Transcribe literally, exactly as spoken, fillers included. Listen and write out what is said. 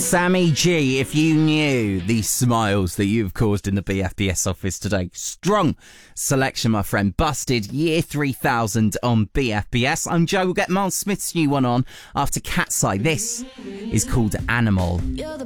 Sammy G, if you knew the smiles that you've caused in the B F B S office today. Strong selection, my friend. Busted year three thousand on B F B S. I'm Joe. We'll get Miles Smith's new one on after Cat's Eye. This is called Animal. You're the